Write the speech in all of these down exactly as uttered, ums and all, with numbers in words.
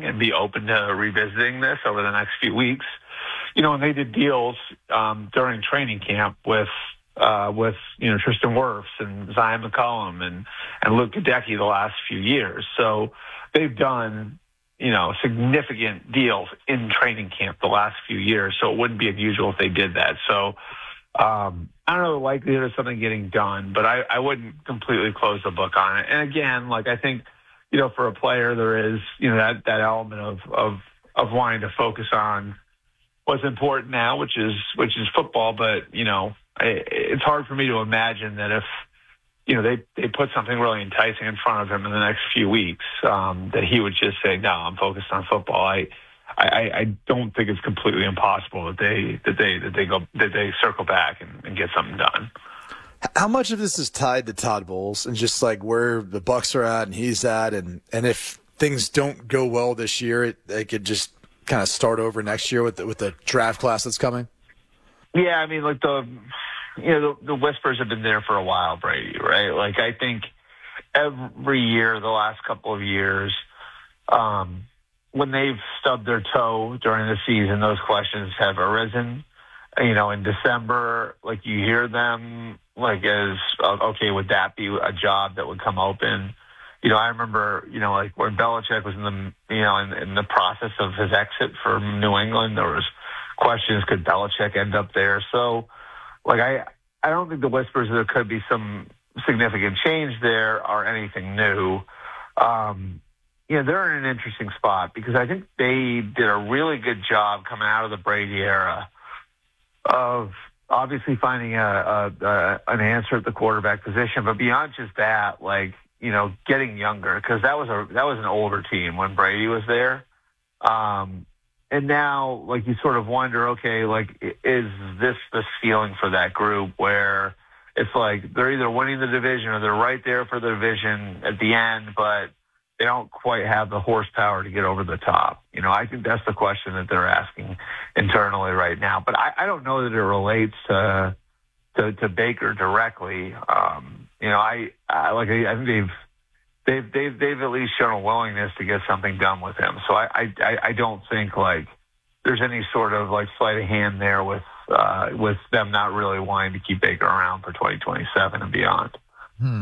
and be open to revisiting this over the next few weeks. You know, and they did deals um, during training camp with uh, with you know Tristan Wirfs and Zion McCollum and and Luke Gadecki the last few years. So they've done you know significant deals in training camp the last few years. So it wouldn't be unusual if they did that. So um, I don't know the likelihood of something getting done, but I, I wouldn't completely close the book on it. And again, like I think you know for a player there is you know that that element of of of wanting to focus on what's important now, which is which is football. But you know, I, it's hard for me to imagine that if you know they they put something really enticing in front of him in the next few weeks, um, that he would just say, "No, I'm focused on football." I, I I don't think it's completely impossible that they that they that they go that they circle back and, and get something done. How much of this is tied to Todd Bowles and just like where the Bucs are at and he's at, and and if things don't go well this year, it, they could just kind of start over next year with the, with the draft class that's coming? Yeah, I mean, like the you know the, the whispers have been there for a while, Brady, right? Like I think every year, the last couple of years, um, when they've stubbed their toe during the season, those questions have arisen. You know, in December, like you hear them like as okay, would that be a job that would come open? You know, I remember, you know, like when Belichick was in the, you know, in, in the process of his exit from New England, there was questions, could Belichick end up there? So, like, I, I don't think the whispers that there could be some significant change there are anything new. Um, you know, they're in an interesting spot because I think they did a really good job coming out of the Brady era of obviously finding a, a, a an answer at the quarterback position, but beyond just that, like, you know, getting younger, because that was a that was an older team when Brady was there, um, and now like you sort of wonder, okay, like is this the ceiling for that group where it's like they're either winning the division or they're right there for the division at the end, but they don't quite have the horsepower to get over the top. You know, I think that's the question that they're asking internally right now. But I, I don't know that it relates to to, to Baker directly. Um, you know, I, I like I think they've they've they've they've at least shown a willingness to get something done with him. So I I, I don't think like there's any sort of like sleight of hand there with uh, with them not really wanting to keep Baker around for twenty twenty-seven and beyond. Hmm.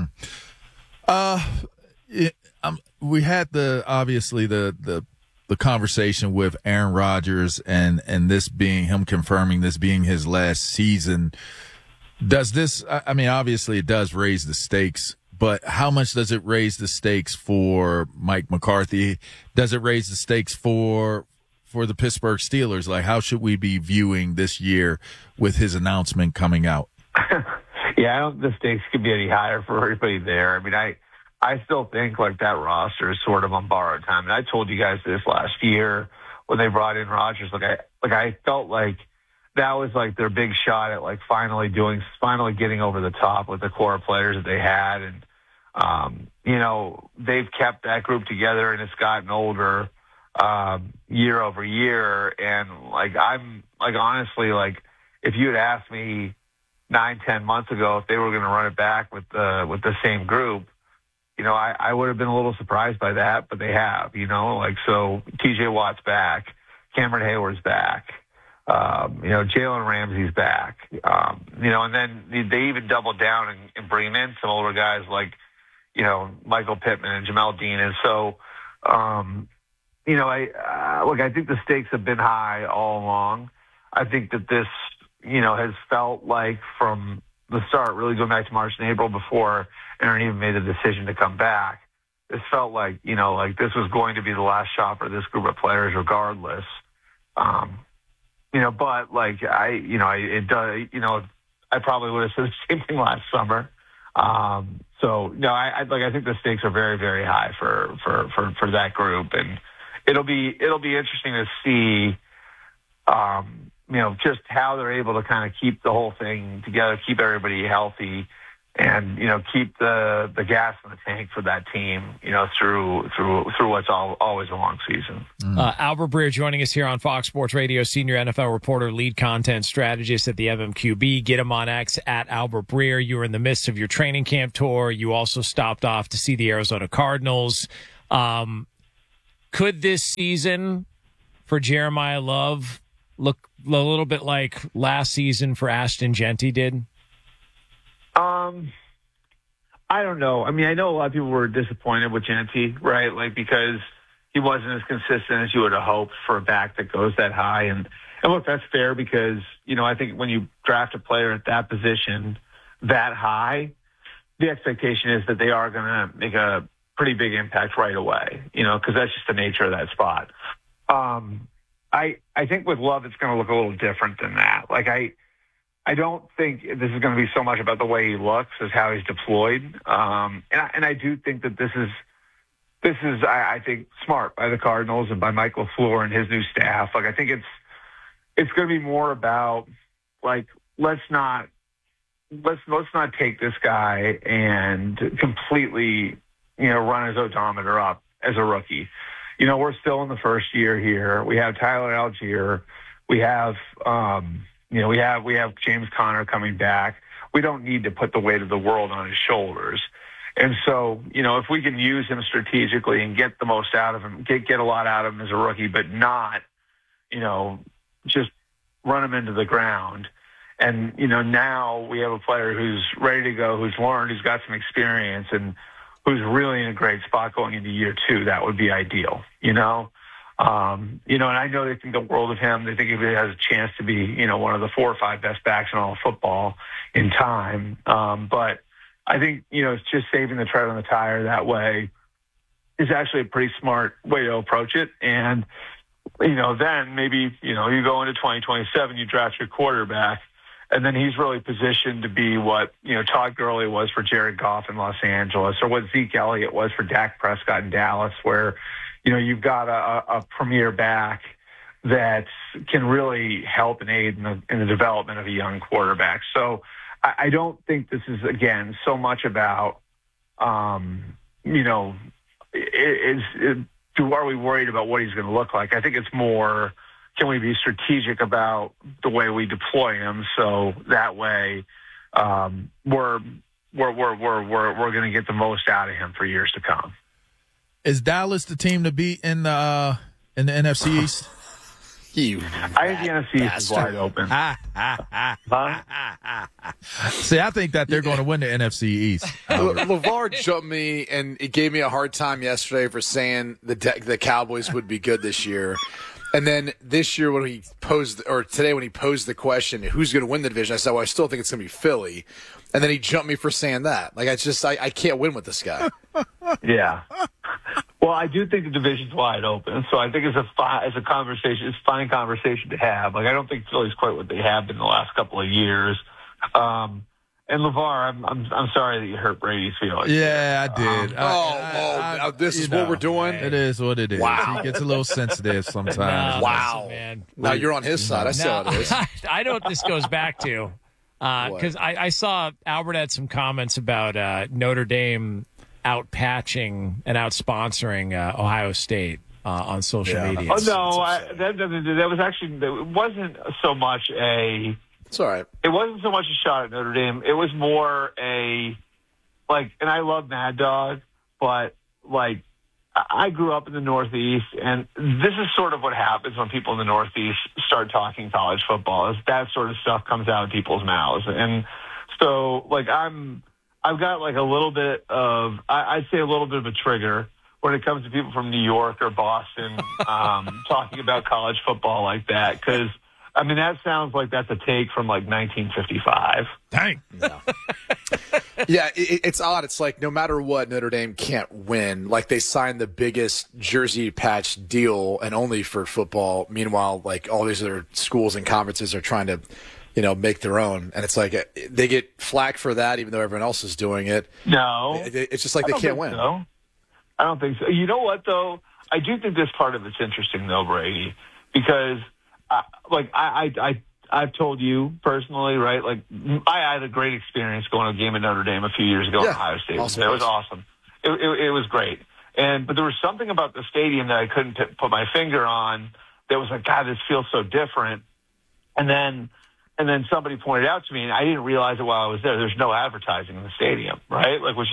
Uh. It, um, we had the obviously the, the the conversation with Aaron Rodgers and and this being him confirming this being his last season. Does this? I mean, obviously it does raise the stakes, but how much does it raise the stakes for Mike McCarthy? Does it raise the stakes for for the Pittsburgh Steelers? Like, how should we be viewing this year with his announcement coming out? Yeah, I don't think the stakes could be any higher for everybody there. I mean, I. I still think like that roster is sort of on borrowed time. And I told you guys this last year when they brought in Rodgers. Like I, like I felt like that was like their big shot at like finally doing, finally getting over the top with the core players that they had. And, um, you know, they've kept that group together and it's gotten older, um, year over year. And like, I'm like, honestly, like if you had asked me nine, ten months ago, if they were going to run it back with the, with the same group, you know, I, I would have been a little surprised by that, but they have, you know, like, so T J Watt's back, Cameron Hayward's back, um, you know, Jalen Ramsey's back, um, you know, and then they, they even doubled down and, and bringing in some older guys like, you know, Michael Pittman and Jamel Dean. And so, um, you know, I, uh, look, I think the stakes have been high all along. I think that this, you know, has felt like from the start, really going back to March and April before Aaron even made the decision to come back, this felt like, you know, like this was going to be the last shot for this group of players regardless. Um, you know, but like I, you know, I, it does, you know, I probably would have said the same thing last summer. Um, so, no, I, I like, I think the stakes are very, very high for, for, for, for that group. And it'll be, it'll be interesting to see, um, you know, just how they're able to kind of keep the whole thing together, keep everybody healthy, and, you know, keep the, the gas in the tank for that team, you know, through through through what's all, always a long season. Mm. Uh, Albert Breer joining us here on Fox Sports Radio, senior N F L reporter, lead content strategist at the M M Q B. Get him on X at Albert Breer. You were in the midst of your training camp tour. You also stopped off to see the Arizona Cardinals. Um, could this season for Jeremiah Love look a little bit like last season for Ashton Genty did? Um, I don't know. I mean, I know a lot of people were disappointed with Genty, right? Like, because he wasn't as consistent as you would have hoped for a back that goes that high. And, and look, that's fair because, you know, I think when you draft a player at that position that high, the expectation is that they are going to make a pretty big impact right away, you know, because that's just the nature of that spot. Um, I I think with Love, it's going to look a little different than that. Like, I I don't think this is going to be so much about the way he looks as how he's deployed. Um, and, I, and I do think that this is, this is I, I think, smart by the Cardinals and by Mike LaFleur and his new staff. Like, I think it's it's going to be more about, like, let's not let's let's not take this guy and completely, you know, run his odometer up as a rookie. You know, we're still in the first year here. We have Tyler Algier. We have, um, you know, we have we have James Conner coming back. We don't need to put the weight of the world on his shoulders. And so, you know, if we can use him strategically and get the most out of him, get get a lot out of him as a rookie, but not, you know, just run him into the ground. And, you know, now we have a player who's ready to go, who's learned, who's got some experience, and who's really in a great spot going into year two. That would be ideal, you know? Um, you know, and I know they think the world of him. They think he has a chance to be, you know, one of the four or five best backs in all of football in time. Um, but I think, you know, it's just saving the tread on the tire that way is actually a pretty smart way to approach it. And, you know, then maybe, you know, you go into twenty twenty-seven, you draft your quarterback, and then he's really positioned to be what, you know, Todd Gurley was for Jared Goff in Los Angeles, or what Zeke Elliott was for Dak Prescott in Dallas, where, you know, you've got a, a premier back that can really help and aid in the, in the development of a young quarterback. So I, I don't think this is, again, so much about, um, you know, is, is, do, are we worried about what he's going to look like? I think it's more, can we be strategic about the way we deploy him so that way um, we're we're we're we're we're, we're going to get the most out of him for years to come. Is Dallas the team to beat in the uh, in the N F C East? You I think the N F C East is wide open. huh? See, I think that they're going to win the N F C East. LeVar jumped me, and he gave me a hard time yesterday for saying the de- the Cowboys would be good this year. And then this year when he posed, or today when he posed the question, who's going to win the division, I said, well, I still think it's going to be Philly. And then he jumped me for saying that. Like, I just, I, I can't win with this guy. Yeah. Well, I do think the division's wide open. So I think it's a, fi- it's a conversation, it's a fine conversation to have. Like, I don't think Philly's quite what they have been the last couple of years. Um, And LeVar, I'm, I'm I'm sorry that you hurt Brady's feelings. Yeah, I did. Um, I, oh, I, oh, I, now this is know, what we're doing? It is what it is. Wow. He gets a little sensitive sometimes. No, Wow. listen, man. Now you're on his side. I see how No, it is. I know what this goes back to. Because uh, I, I saw Albert had some comments about uh, Notre Dame out patching and out sponsoring uh, Ohio State uh, on social Yeah. media. Oh, It's- no, it's I, that, that, that was actually, it wasn't so much a, It's all right. it wasn't so much a shot at Notre Dame. It was more a, like, and I love Mad Dog, but, like, I grew up in the Northeast, and this is sort of what happens when people in the Northeast start talking college football, is that sort of stuff comes out of people's mouths. And so, like, I'm, I've got, like, a little bit of, I, I'd say a little bit of a trigger when it comes to people from New York or Boston um, talking about college football like that, because, I mean, that sounds like that's a take from, like, nineteen fifty-five. Dang. Yeah, yeah it, it's odd. It's like no matter what, Notre Dame can't win. Like they signed the biggest jersey patch deal and only for football. Meanwhile, like all these other schools and conferences are trying to, you know, make their own. And it's like they get flack for that even though everyone else is doing it. No. It, it's just like I they don't can't think win. So. I don't think so. You know what, though? I do think this part of it's interesting, though, Brady, because, uh, like, I, I, I, I've told you personally, right? Like, I had a great experience going to a game at Notre Dame a few years ago Yeah, in Ohio State. awesome It was place. awesome. It, it, it was great. And but there was something about the stadium that I couldn't p- put my finger on that was like, God, this feels so different. And then and then somebody pointed out to me, and I didn't realize it while I was there, there's no advertising in the stadium, right? Like, which is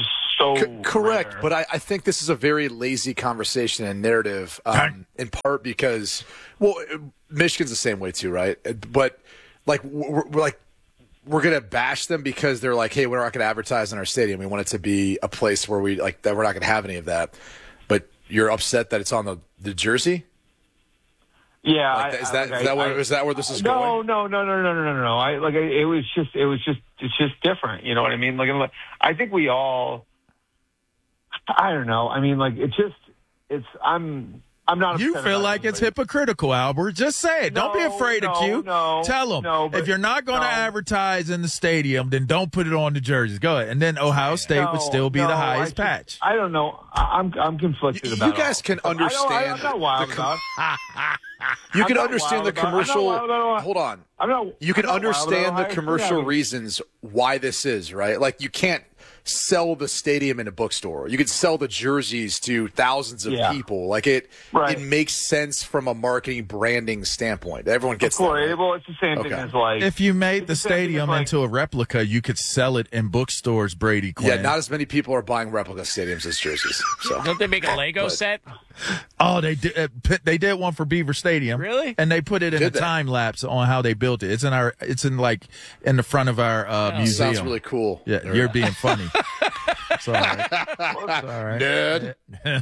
so C- correct, rare. but I, I think this is a very lazy conversation and narrative, um, in part because, well, Michigan's the same way too, right? But like we're, we're like we're gonna bash them because they're like, hey, we're not gonna advertise in our stadium. We want it to be a place where we like that. We're not gonna have any of that. But you're upset that it's on the, the jersey. Yeah, Like, I, is that I, is that where I, is that where this is no, going? No, no, no, no, no, no, no. I like it was just it was just it's just different. You know what I mean? Like I think we all. I don't know. I mean, like it's just it's. I'm. I'm not. You upset feel about like anybody. it's hypocritical, Albert. Just say it. Don't be No, afraid no, of Q. no, Tell them. no, but- if you're not going to no. advertise in the stadium, then don't put it on the jerseys. Go ahead. And then Ohio State No, would still be no, the I highest just- patch. I don't know. I- I'm I'm conflicted You- about. you it guys all. can I don't- I- understand I'm not wild the com- about. You I'm can not understand the wild about- I'm not commercial. wild about- Hold on. I'm not. You can I'm not wild about understand the Ohio State commercial having- reasons why this is, right? Like you can't sell the stadium in a bookstore. You could sell the jerseys to thousands of Yeah. people. Like it Right. it makes sense from a marketing branding standpoint. Everyone gets Of course, that. right? well, it's the same thing Okay. as like If you made the it's the same thing stadium as, like- into a replica, you could sell it in bookstores, Brady Quinn. Yeah, not as many people are buying replica stadiums as jerseys. So Don't they make a Lego But- set? Oh, they did. Uh, p- they did one for Beaver Stadium, Really? and they put it in Did a they? time lapse on how they built it. It's in our. It's in like in the front of our uh, Oh. museum. sounds really cool. Yeah, you're being funny. It's all right. It's all right. Nerd.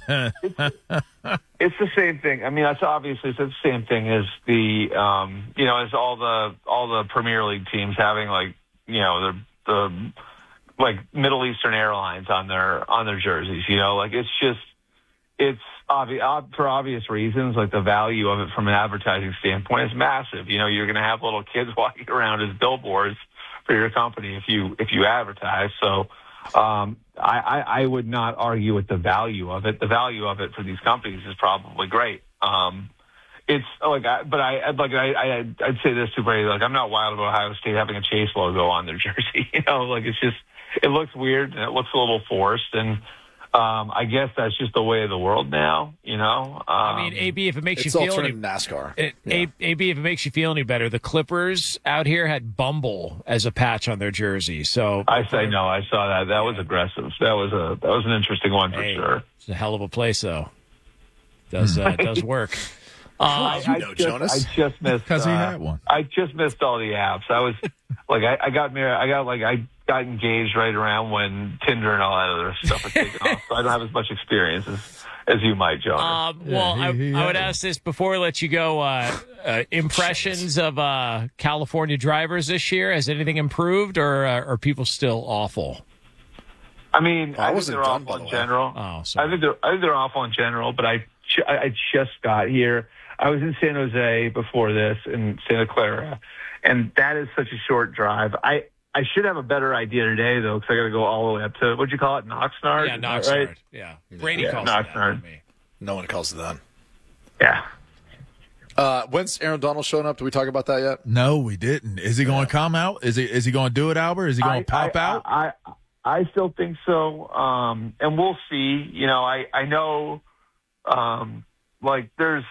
it's the same thing. I mean, that's obviously it's the same thing as the um, you know, as all the all the Premier League teams having like you know the the like Middle Eastern Airlines on their on their jerseys. You know, like it's just it's obvious for obvious reasons. Like the value of it from an advertising standpoint is massive. You know, you're going to have little kids walking around as billboards for your company if you if you advertise. So. Um, I, I, I would not argue with the value of it. The value of it for these companies is probably great. Um, it's like, I, but I like I, I I'd say this too, Brady. Like I'm not wild about Ohio State having a Chase logo on their jersey. You know, like it's just it looks weird and it looks a little forced. And um, I guess that's just the way of the world now. You know, um, I mean, A B, if it makes It's you feel any, alternative NASCAR. it, Yeah. A- AB, if it makes you feel any better, the Clippers out here had Bumble as a patch on their jersey. So I say no. I saw that. That was aggressive. That was a that was an interesting one for Hey, sure. it's a hell of a place, though. Does uh, does work. Uh, you know, just, Jonas. I just missed 'Cause he uh, had one. I just missed all the apps. I was like, I, I got married. I got like I got engaged right around when Tinder and all that other stuff was taken off. So I don't have as much experience as, as you might, Jonas. Um, well, Yeah, he- he I, I would had it. ask this before we let you go. Uh, uh, impressions of uh, California drivers this year. Has anything improved, or uh, are people still awful? I mean, I I, think wasn't they're done, by awful the in way. general. Oh, sorry. I think they're I think they're awful in general. But I ju- I I just got here. I was in San Jose before this in Santa Clara, and that is such a short drive. I. I should have a better idea today, though, because I got to go all the way up to, what'd you call it, Oxnard? Yeah, Is that Knoxnard. right? Yeah, Brady Yeah, calls it that, Knoxnard. not me. No one calls it that. Yeah. Uh, when's Aaron Donald showing up? Did we talk about that yet? No, we didn't. Is he going to come out? Is he is he going to do it, Albert? Is he going to pop I, out? I, I I still think so, um, and we'll see. You know, I I know, um, like there's,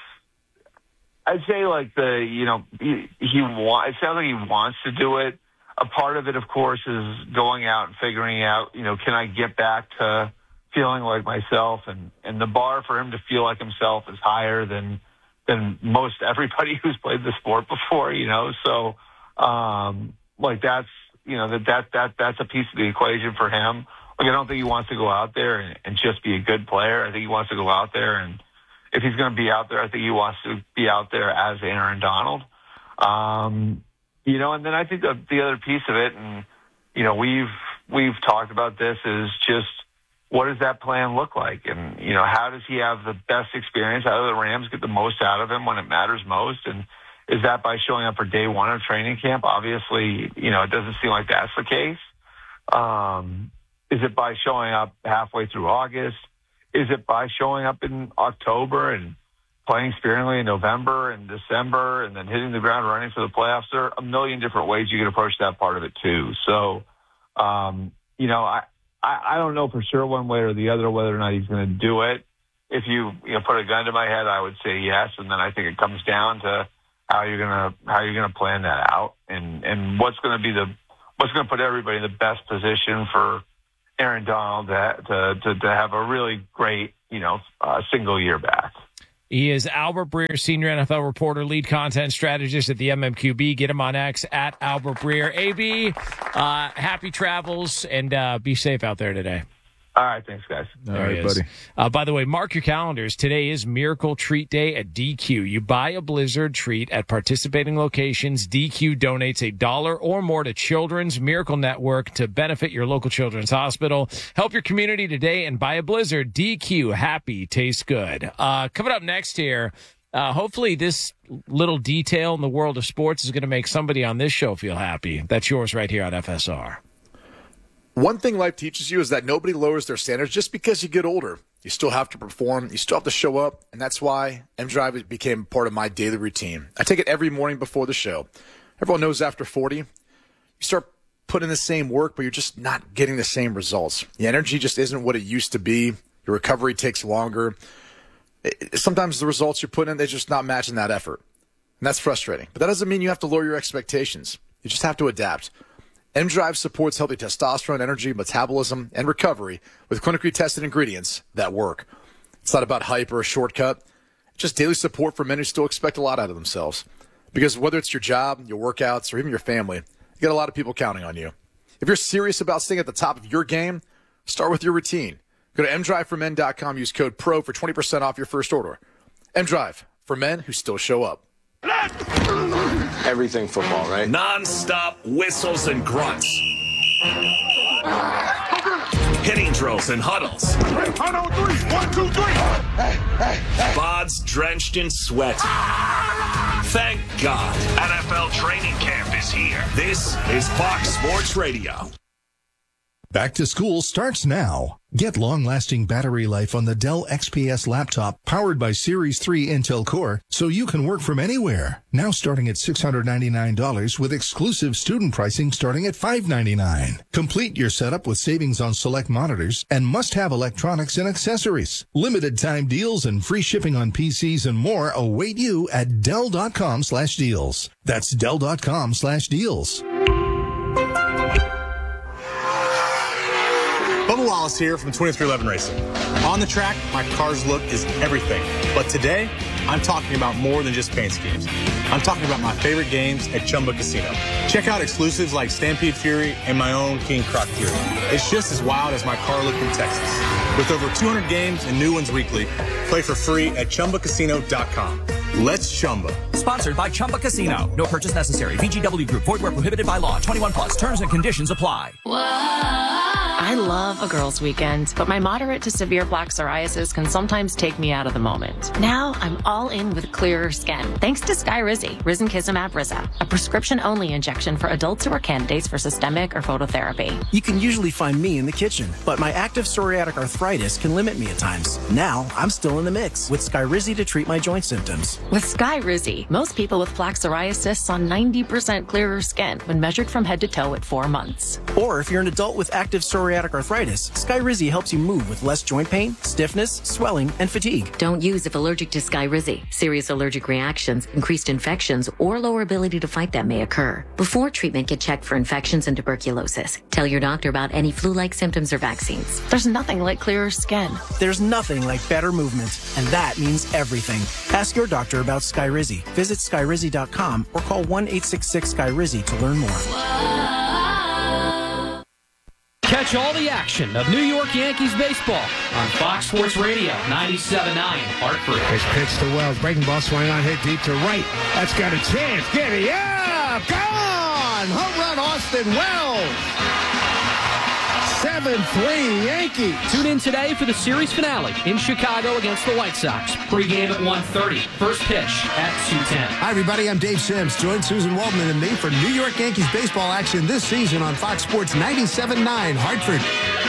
I'd say like the you know he, he wa- it sounds like he wants to do it. A part of it, of course, is going out and figuring out, you know, can I get back to feeling like myself? And, and the bar for him to feel like himself is higher than than most everybody who's played the sport before, you know. So, um, like that's you know that that that that's a piece of the equation for him. Like I don't think he wants to go out there and, and just be a good player. I think he wants to go out there, and if he's going to be out there, I think he wants to be out there as Aaron Donald. Um, You know, and then I think the, the other piece of it, and you know, we've we've talked about this, is just what does that plan look like, and you know, how does he have the best experience? How do the Rams get the most out of him when it matters most? And is that by showing up for day one of training camp? Obviously, you know, it doesn't seem like that's the case. Um, is it by showing up halfway through August? Is it by showing up in October and playing sparingly in November and December and then hitting the ground running for the playoffs? There are a million different ways you can approach that part of it too. So, um, you know, I, I, I don't know for sure one way or the other whether or not he's going to do it. If you, you know, put a gun to my head, I would say yes. And then I think it comes down to how you're going to, how you're going to plan that out and, and what's going to be the, what's going to put everybody in the best position for Aaron Donald to, to, to, to have a really great, you know, uh, single year back. He is Albert Breer, senior N F L reporter, lead content strategist at the M M Q B. Get him on X at Albert Breer. A B, uh, happy travels, and uh, be safe out there today. All right, thanks, guys. All right, buddy. Uh, by the way, mark your calendars. Today is Miracle Treat Day at D Q. You buy a Blizzard treat at participating locations. D Q donates a dollar or more to Children's Miracle Network to benefit your local children's hospital. Help your community today and buy a Blizzard. D Q, happy, tastes good. Uh, coming up next here, uh, hopefully this little detail in the world of sports is going to make somebody on this show feel happy. That's yours right here on F S R. One thing life teaches you is that nobody lowers their standards just because you get older. You still have to perform. You still have to show up. And that's why M-Drive became part of my daily routine. I take it every morning before the show. Everyone knows after forty, you start putting in the same work, but you're just not getting the same results. The energy just isn't what it used to be. Your recovery takes longer. It, sometimes the results you're putting in, they're just not matching that effort. And that's frustrating. But that doesn't mean you have to lower your expectations. You just have to adapt. M-Drive supports healthy testosterone, energy, metabolism, and recovery with clinically tested ingredients that work. It's not about hype or a shortcut. It's just daily support for men who still expect a lot out of themselves. Because whether it's your job, your workouts, or even your family, you got a lot of people counting on you. If you're serious about staying at the top of your game, start with your routine. Go to m drive for men dot com, use code PRO for twenty percent off your first order. M-Drive, for men who still show up. Everything football, right? Non-stop whistles and grunts. Hitting drills and huddles. One, two, three. Bods drenched in sweat. Thank God. N F L training camp is here. This is Fox Sports Radio. Back to school starts now. Get long-lasting battery life on the Dell X P S laptop powered by Series three Intel Core so you can work from anywhere. Now starting at six hundred ninety-nine dollars with exclusive student pricing starting at five hundred ninety-nine dollars. Complete your setup with savings on select monitors and must-have electronics and accessories. Limited time deals and free shipping on P Cs and more await you at Dell.com slash deals. That's Dell.com slash deals. Bubba Wallace here from twenty-three eleven Racing. On the track, my car's look is everything. But today, I'm talking about more than just paint schemes. I'm talking about my favorite games at Chumba Casino. Check out exclusives like Stampede Fury and my own King Croc Fury. It's just as wild as my car look in Texas. With over two hundred games and new ones weekly, play for free at Chumba Casino dot com. Let's Chumba. Sponsored by Chumba Casino. No purchase necessary. V G W Group. Void where prohibited by law. twenty-one plus. Terms and conditions apply. I love a girls' weekend, but my moderate to severe plaque psoriasis can sometimes take me out of the moment. Now I'm all in with clearer skin, thanks to Skyrizi, Risankizumab Riza, a prescription-only injection for adults who are candidates for systemic or phototherapy. You can usually find me in the kitchen, but my active psoriatic arthritis can limit me at times. Now I'm still in the mix with Skyrizi to treat my joint symptoms. With Skyrizi, most people with plaque psoriasis saw ninety percent clearer skin when measured from head to toe at four months. Or if you're an adult with active psoriatic arthritis, Skyrizi helps you move with less joint pain, stiffness, swelling, and fatigue. Don't use if allergic to Skyrizi. Serious allergic reactions, increased infections, or lower ability to fight them may occur. Before treatment, get checked for infections and tuberculosis. Tell your doctor about any flu-like symptoms or vaccines. There's nothing like clearer skin. There's nothing like better movement, and that means everything. Ask your doctor about Skyrizi. Visit Skyrizi dot com or call one eight six six Skyrizi to learn more. Catch all the action of New York Yankees baseball on Fox Sports Radio, ninety-seven point nine, Hartford. His pitch to Wells. Breaking ball swing on, hit deep to right. That's got a chance. Get it. Yeah! Gone! Home run, Austin Wells. seven three Yankees. Tune in today for the series finale in Chicago against the White Sox. Pre-game at one thirty. First pitch at two ten. Hi, everybody. I'm Dave Sims. Join Susan Waldman and me for New York Yankees baseball action this season on Fox Sports ninety-seven point nine Hartford.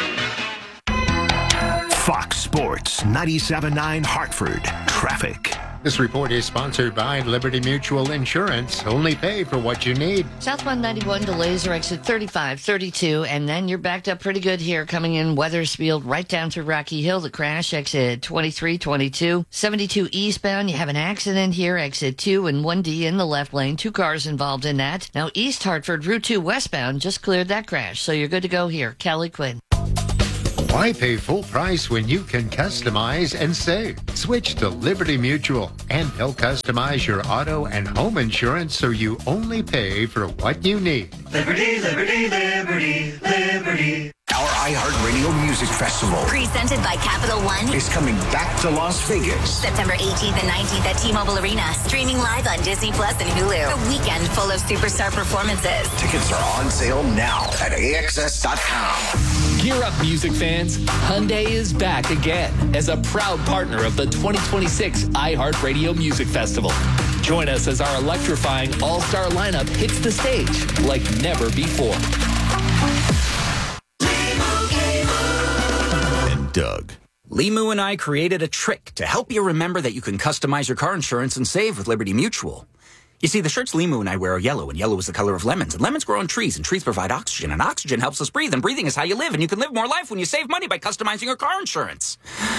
Fox Sports ninety-seven point nine Hartford. Traffic. This report is sponsored by Liberty Mutual Insurance. Only pay for what you need. Southbound ninety-one delays are exit thirty-five, thirty-two, and then you're backed up pretty good here coming in Weathersfield right down to Rocky Hill. The crash, exit twenty-three, twenty-two. seventy-two eastbound, you have an accident here, exit two and one D in the left lane. Two cars involved in that. Now East Hartford, Route two westbound just cleared that crash, so you're good to go here. Kelly Quinn. Why pay full price when you can customize and save? Switch to Liberty Mutual, and they'll customize your auto and home insurance so you only pay for what you need. Liberty, liberty, liberty, liberty. Our iHeartRadio Music Festival, presented by Capital One, is coming back to Las Vegas. September eighteenth and nineteenth at T-Mobile Arena. Streaming live on Disney Plus and Hulu. A weekend full of superstar performances. Tickets are on sale now at A X S dot com. Gear up, music fans. Hyundai is back again as a proud partner of the twenty twenty-six iHeartRadio Music Festival. Join us as our electrifying all-star lineup hits the stage like never before. Doug. Limu and I created a trick to help you remember that you can customize your car insurance and save with Liberty Mutual. You see, the shirts Limu and I wear are yellow, and yellow is the color of lemons. And lemons grow on trees, and trees provide oxygen, and oxygen helps us breathe, and breathing is how you live, and you can live more life when you save money by customizing your car insurance.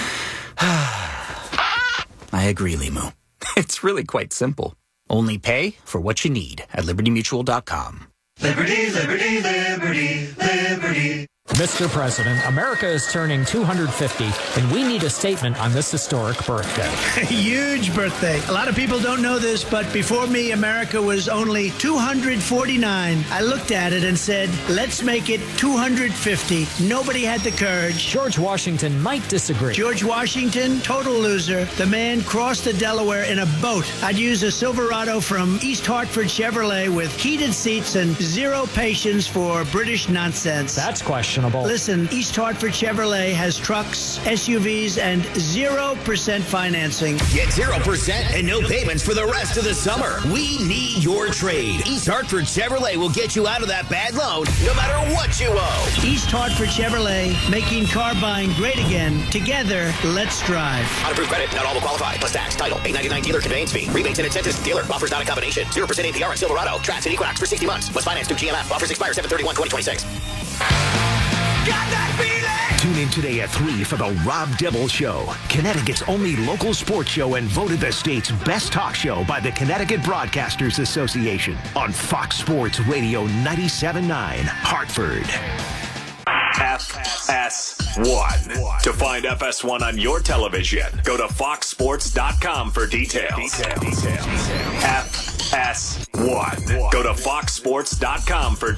I agree, Limu. It's really quite simple. Only pay for what you need at liberty mutual dot com. Liberty, liberty, liberty, liberty. Mister President, America is turning two hundred fifty, and we need a statement on this historic birthday. Huge birthday. A lot of people don't know this, but before me, America was only two hundred forty-nine. I looked at it and said, let's make it two hundred fifty. Nobody had the courage. George Washington might disagree. George Washington, total loser. The man crossed the Delaware in a boat. I'd use a Silverado from East Hartford Chevrolet with heated seats and zero patience for British nonsense. That's questionable. Listen, East Hartford Chevrolet has trucks, S U Vs, and zero percent financing. Get zero percent and no payments for the rest of the summer. We need your trade. East Hartford Chevrolet will get you out of that bad loan no matter what you owe. East Hartford Chevrolet, making car buying great again. Together, let's drive. On approved credit, not all will qualify. Plus tax, title, eight ninety-nine dealer conveyance fee. Rebates and incentives. Dealer offers not a combination. zero percent A P R on Silverado, Trax, and Equinox for sixty months. Must finance through G M F. Offers expire seven thirty-one twenty twenty-six. Got that feeling? Tune in today at three for the Rob Dibble Show, Connecticut's only local sports show and voted the state's best talk show by the Connecticut Broadcasters Association on Fox Sports Radio ninety-seven point nine, Hartford. F S one. To find F S one on your television, go to fox sports dot com for details. F S one. Go to fox sports dot com for